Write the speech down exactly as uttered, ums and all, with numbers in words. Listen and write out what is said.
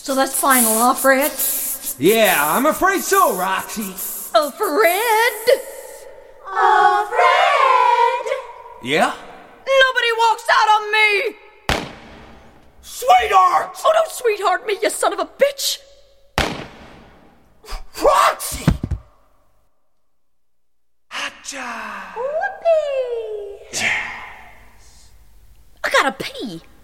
So that's final, huh, Fred? Yeah, I'm afraid so, Roxy. Oh, Fred? Oh, Fred! Yeah? Nobody walks out on me! Sweetheart! Oh, don't sweetheart me, you son of a bitch! Roxy! Hacha! Whoopee! I gotta pee.